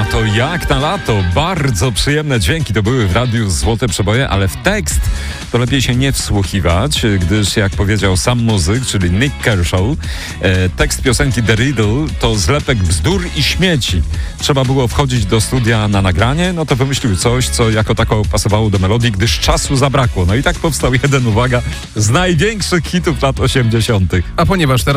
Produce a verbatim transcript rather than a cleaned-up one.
lato, jak na lato. Bardzo przyjemne dźwięki to były w radiu Złote Przeboje, ale w tekst to lepiej się nie wsłuchiwać, gdyż jak powiedział sam muzyk, czyli Nick Kershaw, e, tekst piosenki The Riddle to zlepek bzdur i śmieci. Trzeba było wchodzić do studia na nagranie, no to wymyślił coś, co jako tako pasowało do melodii, gdyż czasu zabrakło. No i tak powstał jeden, uwaga, z największych hitów lat osiemdziesiątych. A ponieważ teraz